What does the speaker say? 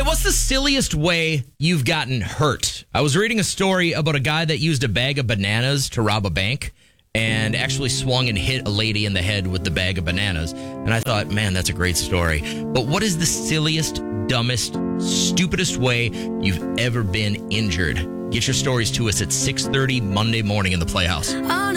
what's the silliest way you've gotten hurt? I was reading a story about a guy that used a bag of bananas to rob a bank and actually swung and hit a lady in the head with the bag of bananas. And I thought, man, that's a great story. But what is the silliest, dumbest, stupidest way you've ever been injured? Get your stories to us at 6:30 Monday morning in the Playhouse.